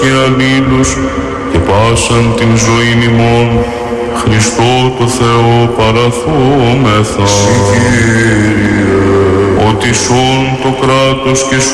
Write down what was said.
και αλλήλους και πάσαν την ζωήν ημών, Χριστό το Θεό παραθόμεθα. Ότι σών το κράτος και